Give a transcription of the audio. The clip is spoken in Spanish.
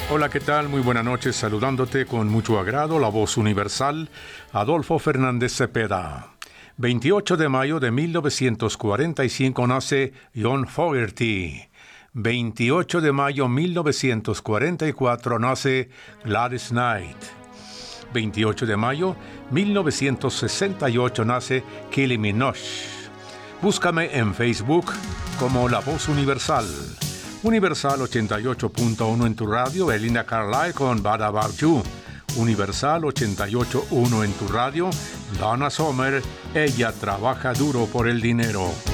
Hola, ¿qué tal? Muy buenas noches, saludándote con mucho agrado, la voz universal, Adolfo Fernández Cepeda. 28 de mayo de 1945 nace John Fogerty. 28 de mayo de 1944 nace Gladys Knight. 28 de mayo de 1968 nace Kylie Minogue. Búscame en Facebook como La Voz Universal. Universal 88.1 en tu radio, Elina Carlisle con Bad About You. Universal 88.1 en tu radio, Donna Summer, Ella trabaja duro por el dinero.